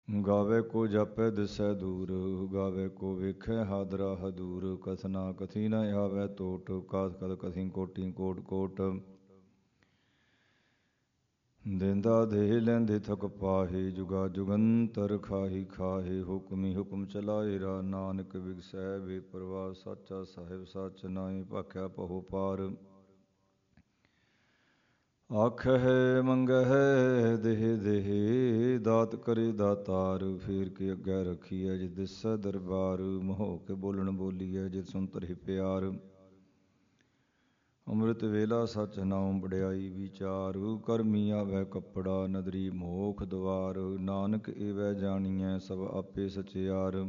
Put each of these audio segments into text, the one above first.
ਗਾਵੇ ਕੋ ਜਾਪੈ ਦਿਸੈ ਦੂਰ, ਗਾਵੇ ਕੋ ਵੇਖੈ ਹਾਦਰਾ ਹਦੂਰ। ਕਥਨਾ ਕਥੀ ਨ ਆਵੈ ਟੋਟ, ਕਾਸ ਕਦ ਕਥੀ ਕੋਟੀ ਕੋਟ ਕੋਟ। ਦੇਂਦਾ ਦੇ ਲੈਂਦੇ ਥਕ ਪਾਹੇ, ਜੁਗਾ ਜੁਗੰਤਰ ਖਾਹੀ ਖਾਹੇ। ਹੁਕਮੀ ਹੁਕਮ ਚਲਾਏ ਰਾ, ਨਾਨਕ ਬਿਗਸੈ ਬੇਪਰਵਾਹ। ਸਾਚਾ ਸਾਹਿਬ ਸੱਚ ਨਾਇ, ਭਾਖਿਆ ਪਹੁ ਪਾਰ। ਆਖਹਿ ਮੰਗਹਿ ਦੇਹ ਦੇਹ, ਦਾਤ ਕਰੇ ਦਾਤਾਰ। ਫੇਰ ਕੇ ਅੱਗੇ ਰਖੀਐ ਜਿ ਦਿਸੈ ਦਰਬਾਰ। ਮੋਹ ਕੇ ਬੋਲਣ ਬੋਲੀਐ ਜਿਤ ਸੁਨ ਧਰੇ ਪਿਆਰ। ਅੰਮ੍ਰਿਤ ਵੇਲਾ ਸਚ ਨਾਉ ਵਡਿਆਈ ਵਿਚਾਰ। ਕਰਮੀ ਆਵੈ ਕੱਪੜਾ ਨਦਰੀ ਮੋਖ ਦੁਆਰ। ਨਾਨਕ ਏਵੈ ਜਾਣੀਐ ਸਭ ਆਪੇ ਸਚਿਆਰ।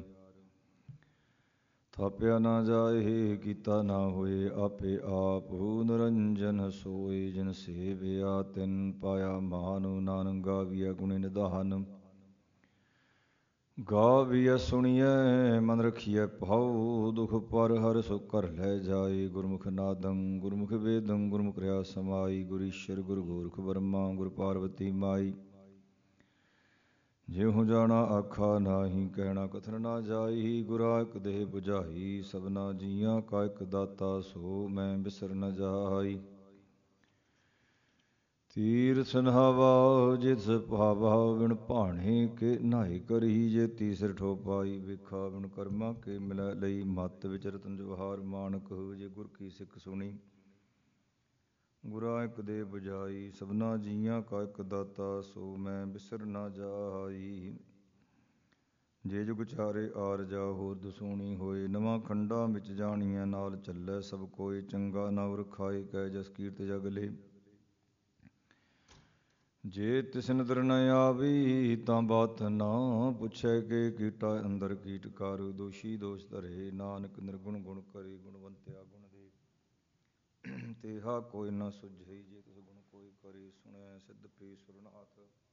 ਥਾਪਿਆ ਨਾ ਜਾਏ ਕੀਤਾ ਨਾ ਹੋਏ, ਆਪੇ ਆਪ ਨਿਰੰਜਨ ਸੋਏ। ਜਿਨ ਸੇਵਿਆ ਤਿਨ ਪਾਇਆ ਮਾਨ, ਨਾਨਕ ਗਾਵੀਐ ਗੁਣੇ ਨਿਧਾਨ। ਗਾਵੀਐ ਸੁਣੀਐ ਮਨ ਰਖੀਐ ਭਾਉ, ਦੁਖ ਪਰ ਹਰਿ ਸੁ ਘਰ ਲੈ ਜਾਏ। ਗੁਰਮੁਖ ਨਾਦੰ ਗੁਰਮੁਖ ਵੇਦੰ, ਗੁਰਮੁਖ ਰਿਆ ਸਮਾਈ। ਗੁਰ ਈਸ਼ਰ ਗੁਰ ਗੋਰਖ ਬਰਮਾ, ਗੁਰ ਪਾਰਵਤੀ ਮਾਈ। ਜਿਉ ਜਾਣਾ ਆਖਾ ਨਾਹੀ, ਕਹਿਣਾ ਕਥਨ ਨਾ ਜਾਈ। ਗੁਰਾਂ ਇਕ ਦੇਹ 부ਝਾਈ, ਸਭਨਾ ਜੀਆਂ ਕਾ ਇਕ ਦਾਤਾ। ਸੋ ਮੈਂ ਬਿਸਰ ਨ ਜਾਈ। ਤੀਰਥ ਨਹਾਵਾ ਜਿਤੁ ਭਾਵਾ, ਵਿਣ ਭਾਣੇ ਕੇ ਨਾਹਿ ਕਰੀ। ਜੇ ਤੀਸਰ ਠੋ ਪਾਈ, ਵੇਖਾ ਵਿਣ ਕਰਮਾ ਕੇ ਮਿਲੈ ਲਈ। ਮਤ ਵਿਚ ਰਤਨ ਜਵਾਹਰ ਮਾਣਕ, ਜੇ ਗੁਰ ਕੀ ਸਿੱਖ ਸੁਣੀ। ਗੁਰਾਂ ਇਕ ਦੇਹ 부ਝਾਈ, ਸਭਨਾ ਜੀਆਂ ਕਾ ਇਕ ਦਾਤਾ। ਸੋ ਮੈਂ ਬਿਸਰ ਨਾ ਜਾਈ। ਜੇ ਜੁਗ ਚਾਰੇ ਆਰਜਾ, ਹੋਰ ਦਸੂਣੀ ਹੋਏ। ਨਵਾਂ ਖੰਡਾਂ ਵਿੱਚ ਜਾਣੀਐ ਨਾਲ ਚੱਲੈ ਸਭ ਕੋਇ। ਚੰਗਾ ਨਵ ਰਖਾਏ ਕੈ ਜਸ ਕੀਰਤ ਜਗ ਲੇ। ਜੇ ਤਿਸ ਨਦਰ ਨ ਆਵੀ, ਤਾਂ ਬਾਤ ਨਾ ਪੁੱਛੈ। ਕਿ ਕੀਟਾ ਅੰਦਰ ਕੀਟਕਾਰ, ਦੋਸ਼ੀ ਦੋਸ਼ ਧਰੇ। ਨਾਨਕ ਨਿਰਗੁਣ ਗੁਣ ਕਰੇ, ਗੁਣਵੰਤਿਆ ਗੁਣ ਦੇ। ਤੇਹਾ ਕੋਈ ਨਾ ਸੁਝਈ, ਜੇ ਤਿਸ ਗੁਣ ਕੋਈ ਕਰੇ। ਸੁਣਿਐ ਸਿੱਧ ਪੀ ਸੁਰਨਾਥ।